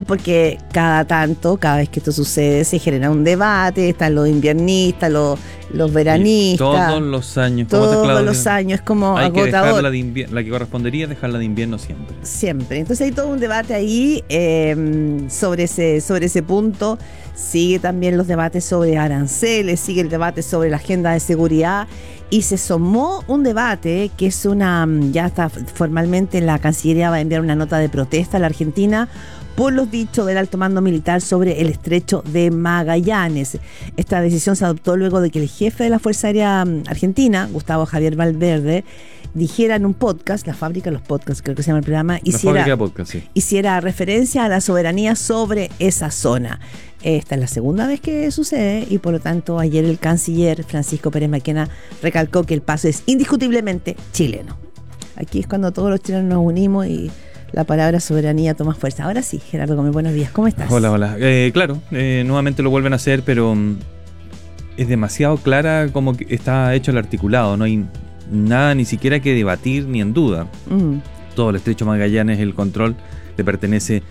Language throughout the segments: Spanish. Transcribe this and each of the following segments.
porque cada vez que esto sucede, se genera un debate, están los inviernistas, los veranistas. Todos los años. Todos los años, es como hay agotador. Que dejarla la que correspondería dejarla de invierno siempre. Siempre. Entonces hay todo un debate ahí sobre ese punto. Sigue también los debates sobre aranceles, sigue el debate sobre la agenda de seguridad. Y se sumó un debate que es ya está formalmente, la Cancillería va a enviar una nota de protesta a la Argentina por los dichos del alto mando militar sobre el estrecho de Magallanes. Esta decisión se adoptó luego de que el jefe de la Fuerza Aérea Argentina, Gustavo Javier Valverde, dijera en un podcast, la fábrica de los podcasts, creo que se llama el programa, hiciera referencia a la soberanía sobre esa zona. Esta es la segunda vez que sucede y por lo tanto ayer el canciller Francisco Pérez Maquena recalcó que el paso es indiscutiblemente chileno. Aquí es cuando todos los chilenos nos unimos y la palabra soberanía toma fuerza. Ahora sí, Gerardo Gómez, buenos días, ¿cómo estás? Hola. Claro, nuevamente lo vuelven a hacer, pero es demasiado clara como que está hecho el articulado, no hay nada ni siquiera que debatir ni en duda. Todo el estrecho Magallanes, el control le pertenece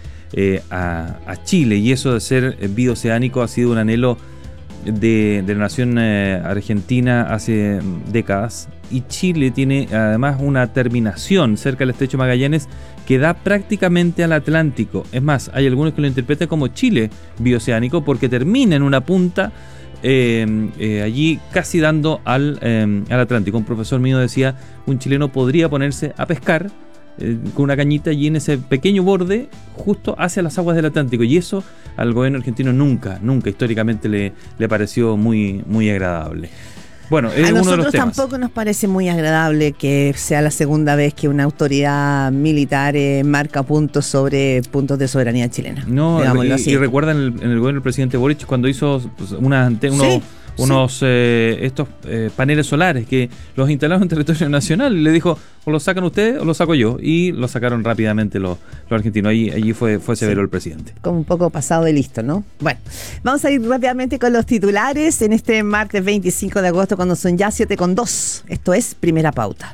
a Chile, y eso de ser bioceánico ha sido un anhelo de la nación argentina hace décadas, y Chile tiene además una terminación cerca del estrecho Magallanes que da prácticamente al Atlántico. Es más, hay algunos que lo interpretan como Chile bioceánico porque termina en una punta allí casi dando al Atlántico. Un profesor mío decía, un chileno podría ponerse a pescar con una cañita allí en ese pequeño borde justo hacia las aguas del Atlántico, y eso al gobierno argentino nunca históricamente le pareció muy agradable. Bueno, es a uno nosotros de los temas. Tampoco nos parece muy agradable que sea la segunda vez que una autoridad militar marca puntos de soberanía chilena. No, y recuerdan en el gobierno del presidente Boric cuando hizo estos paneles solares que los instalaron en territorio nacional, y le dijo, o lo sacan ustedes o lo saco yo, y lo sacaron rápidamente los argentinos. Allí fue severo el presidente. Como un poco pasado de listo, ¿no? Bueno, vamos a ir rápidamente con los titulares en este martes 25 de agosto, cuando son ya 7:02. Esto es Primera Pauta.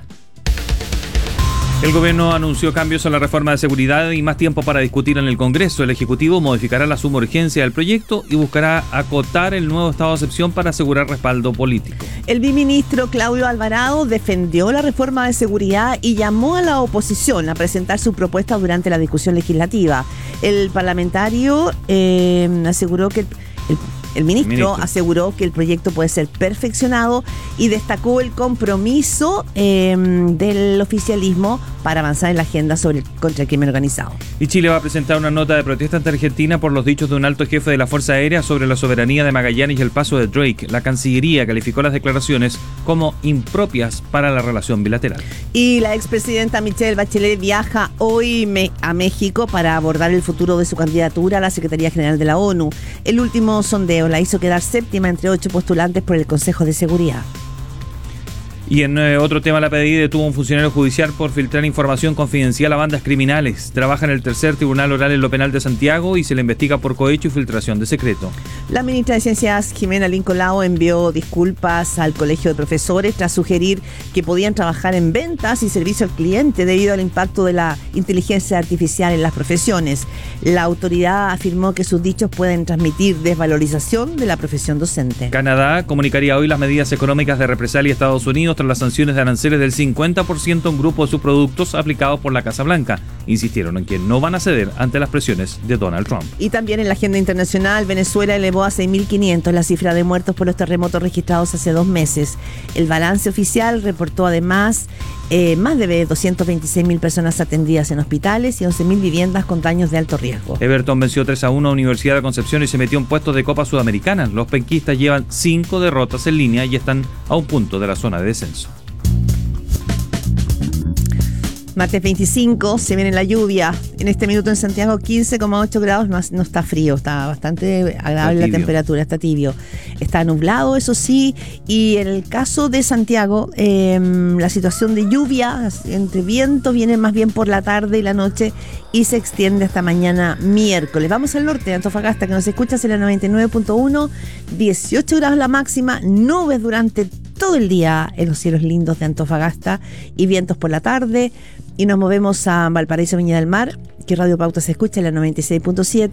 El gobierno anunció cambios a la reforma de seguridad y más tiempo para discutir en el Congreso. El Ejecutivo modificará la suma urgencia del proyecto y buscará acotar el nuevo estado de excepción para asegurar respaldo político. El biministro Claudio Alvarado defendió la reforma de seguridad y llamó a la oposición a presentar su propuesta durante la discusión legislativa. El parlamentario aseguró que el ministro aseguró que el proyecto puede ser perfeccionado y destacó el compromiso del oficialismo para avanzar en la agenda contra el crimen organizado. Y Chile va a presentar una nota de protesta ante Argentina por los dichos de un alto jefe de la Fuerza Aérea sobre la soberanía de Magallanes y el paso de Drake. La Cancillería calificó las declaraciones como impropias para la relación bilateral. Y la expresidenta Michelle Bachelet viaja hoy a México para abordar el futuro de su candidatura a la Secretaría General de la ONU. El último sondeo la hizo quedar séptima entre 8 postulantes por el Consejo de Seguridad. Y en otro tema, la PDI detuvo a un funcionario judicial por filtrar información confidencial a bandas criminales. Trabaja en el tercer tribunal oral en lo penal de Santiago y se le investiga por cohecho y filtración de secreto. La ministra de Ciencias, Jimena Lincolao, envió disculpas al Colegio de Profesores tras sugerir que podían trabajar en ventas y servicio al cliente debido al impacto de la inteligencia artificial en las profesiones. La autoridad afirmó que sus dichos pueden transmitir desvalorización de la profesión docente. Canadá comunicaría hoy las medidas económicas de represalia a Estados Unidos tras las sanciones de aranceles del 50% a un grupo de sus productos aplicados por la Casa Blanca. Insistieron en que no van a ceder ante las presiones de Donald Trump. Y también en la agenda internacional, Venezuela elevó a 6.500 la cifra de muertos por los terremotos registrados hace 2 meses. El balance oficial reportó además más de 226.000 personas atendidas en hospitales y 11.000 viviendas con daños de alto riesgo. Everton venció 3-1 a Universidad de Concepción y se metió en puestos de Copa Sudamericana. Los penquistas llevan 5 derrotas en línea y están a un punto de la zona de descenso. Martes 25, se viene la lluvia. En este minuto en Santiago 15,8 grados, no está frío, está bastante agradable la temperatura, está tibio. Está nublado, eso sí, y en el caso de Santiago, la situación de lluvia entre viento viene más bien por la tarde y la noche y se extiende hasta mañana miércoles. Vamos al norte de Antofagasta, que nos escuchas en la 99.1, 18 grados la máxima, nubes durante todo el día en los cielos lindos de Antofagasta y vientos por la tarde. Y nos movemos a Valparaíso, Viña del Mar, que Radio Pauta se escucha en la 96.7.